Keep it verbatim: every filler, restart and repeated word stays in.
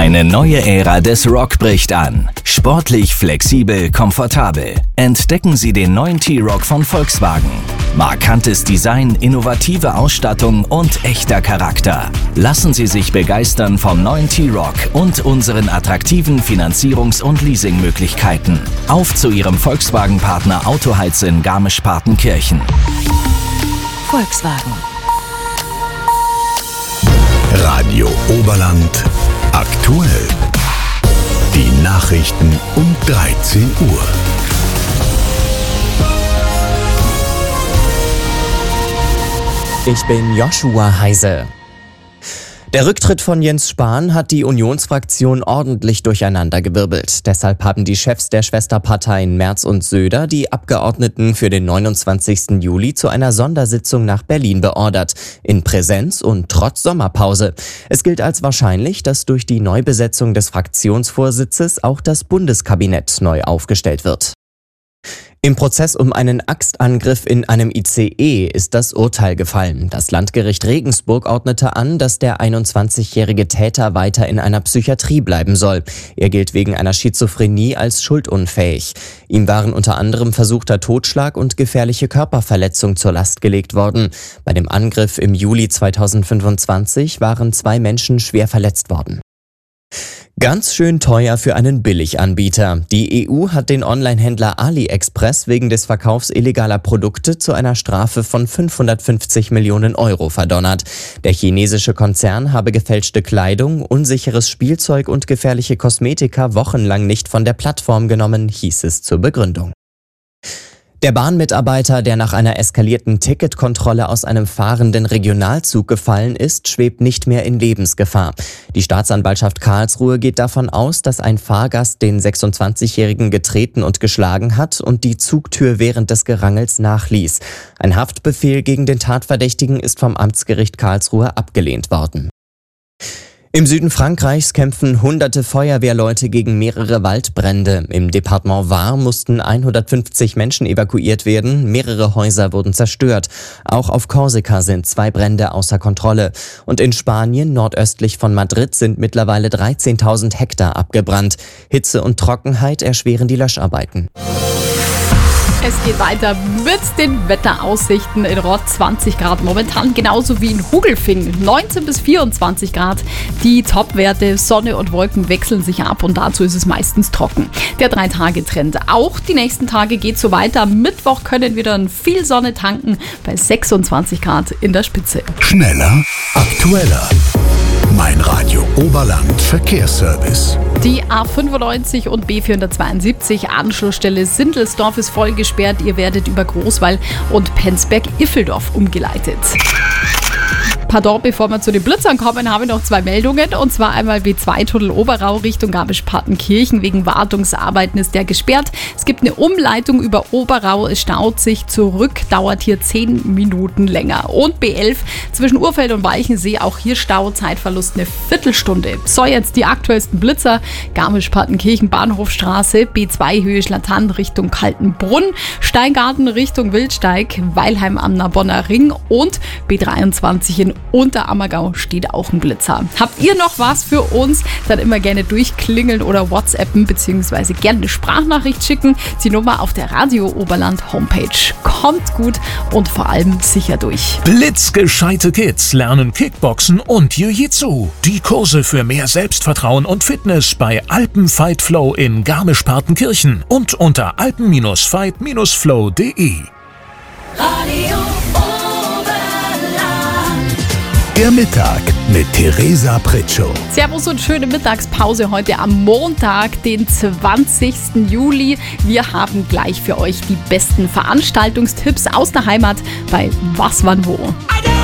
Eine neue Ära des Rock bricht an. Sportlich, flexibel, komfortabel. Entdecken Sie den neuen T-Roc von Volkswagen. Markantes Design, innovative Ausstattung und echter Charakter. Lassen Sie sich begeistern vom neuen T-Roc und unseren attraktiven Finanzierungs- und Leasingmöglichkeiten. Auf zu Ihrem Volkswagen-Partner Autoheiz in Garmisch-Partenkirchen. Volkswagen. Radio Oberland aktuell. Die Nachrichten um dreizehn Uhr. Ich bin Joshua Heise. Der Rücktritt von Jens Spahn hat die Unionsfraktion ordentlich durcheinandergewirbelt. Deshalb haben die Chefs der Schwesterparteien Merz und Söder die Abgeordneten für den neunundzwanzigsten Juli zu einer Sondersitzung nach Berlin beordert. In Präsenz und trotz Sommerpause. Es gilt als wahrscheinlich, dass durch die Neubesetzung des Fraktionsvorsitzes auch das Bundeskabinett neu aufgestellt wird. Im Prozess um einen Axtangriff in einem I C E ist das Urteil gefallen. Das Landgericht Regensburg ordnete an, dass der einundzwanzigjährige Täter weiter in einer Psychiatrie bleiben soll. Er gilt wegen einer Schizophrenie als schuldunfähig. Ihm waren unter anderem versuchter Totschlag und gefährliche Körperverletzung zur Last gelegt worden. Bei dem Angriff im Juli zweitausendfünfundzwanzig waren zwei Menschen schwer verletzt worden. Ganz schön teuer für einen Billiganbieter. Die E U hat den Onlinehändler AliExpress wegen des Verkaufs illegaler Produkte zu einer Strafe von fünfhundertfünfzig Millionen Euro verdonnert. Der chinesische Konzern habe gefälschte Kleidung, unsicheres Spielzeug und gefährliche Kosmetika wochenlang nicht von der Plattform genommen, hieß es zur Begründung. Der Bahnmitarbeiter, der nach einer eskalierten Ticketkontrolle aus einem fahrenden Regionalzug gefallen ist, schwebt nicht mehr in Lebensgefahr. Die Staatsanwaltschaft Karlsruhe geht davon aus, dass ein Fahrgast den sechsundzwanzigjährigen getreten und geschlagen hat und die Zugtür während des Gerangels nachließ. Ein Haftbefehl gegen den Tatverdächtigen ist vom Amtsgericht Karlsruhe abgelehnt worden. Im Süden Frankreichs kämpfen hunderte Feuerwehrleute gegen mehrere Waldbrände. Im Departement Var mussten hundertfünfzig Menschen evakuiert werden, mehrere Häuser wurden zerstört. Auch auf Korsika sind zwei Brände außer Kontrolle. Und in Spanien, nordöstlich von Madrid, sind mittlerweile dreizehntausend Hektar abgebrannt. Hitze und Trockenheit erschweren die Löscharbeiten. Es geht weiter mit den Wetteraussichten in Rott zwanzig Grad momentan, genauso wie in Hugelfing neunzehn bis vierundzwanzig Grad. Die Topwerte Sonne und Wolken wechseln sich ab und dazu ist es meistens trocken. Der Drei-Tage-Trend. Auch die nächsten Tage geht so weiter. Am Mittwoch können wir dann viel Sonne tanken bei sechsundzwanzig Grad in der Spitze. Schneller, aktueller. Mein Radio Oberland Verkehrsservice. Die A fünfundneunzig und B vierhundertzweiundsiebzig Anschlussstelle Sindelsdorf ist voll gesperrt. Ihr werdet über Großwall und Penzberg-Iffeldorf umgeleitet. Pardon, bevor wir zu den Blitzern kommen, habe ich noch zwei Meldungen. Und zwar einmal B zwei Tunnel Oberau Richtung Garmisch-Partenkirchen. Wegen Wartungsarbeiten ist der gesperrt. Es gibt eine Umleitung über Oberau. Es staut sich zurück, dauert hier zehn Minuten länger. Und B elf zwischen Urfeld und Walchensee, auch hier Stau, Zeitverlust eine Viertelstunde. So, jetzt die aktuellsten Blitzer. Garmisch-Partenkirchen Bahnhofstraße, B zwei Höhe Schlatan Richtung Kaltenbrunn, Steingarten Richtung Wildsteig, Weilheim am Narbonner Ring und B dreiundzwanzig in Unterammergau steht auch ein Blitzer. Habt ihr noch was für uns? Dann immer gerne durchklingeln oder WhatsAppen bzw. gerne eine Sprachnachricht schicken. Die Nummer auf der Radio Oberland Homepage. Kommt gut und vor allem sicher durch. Blitzgescheite Kids lernen Kickboxen und Jiu-Jitsu. Die Kurse für mehr Selbstvertrauen und Fitness bei Alpen Fight Flow in Garmisch-Partenkirchen und unter alpen fight flow punkt de. Radio Der Mittag mit Theresa Pritschow. Servus und schöne Mittagspause heute am Montag, den zwanzigsten Juli. Wir haben gleich für euch die besten Veranstaltungstipps aus der Heimat bei Was, Wann, Wo.